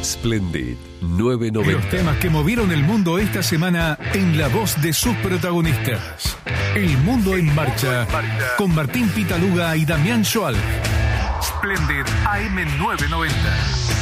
Splendid 990. Los temas que movieron el mundo esta semana en la voz de sus protagonistas. El Mundo en Marcha, con Martín Pitaluga y Damián Schoal. Splendid AM 990.